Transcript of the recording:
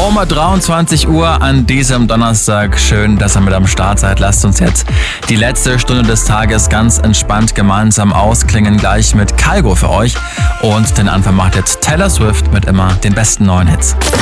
Um 23 Uhr an diesem Donnerstag. Schön, dass ihr mit am Start seid. Lasst uns jetzt die letzte Stunde des Tages ganz entspannt gemeinsam ausklingen. Gleich mit Kygo für euch. Und den Anfang macht jetzt Taylor Swift mit immer den besten neuen Hits.